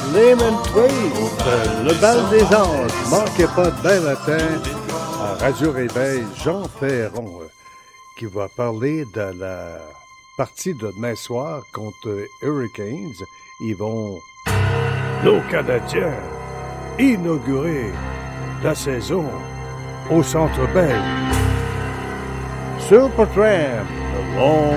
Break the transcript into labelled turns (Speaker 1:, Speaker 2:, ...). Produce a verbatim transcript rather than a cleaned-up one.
Speaker 1: Lemon Twist, le bal des anges. Manquez pas de demain matin à Radio Réveil, Jean Perron, qui va parler de la partie de demain soir contre Hurricanes. Ils vont, nos Canadiens, inaugurer la saison au Centre Bell. Supertramp, The Long